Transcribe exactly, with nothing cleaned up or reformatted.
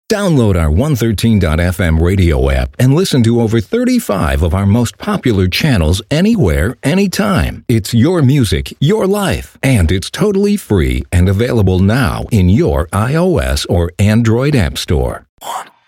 Download our one thirteen dot f m radio app and listen to over thirty-five of our most popular channels anywhere, anytime. It's your music, your life, and it's totally free and available now in your iOS or Android app store. One.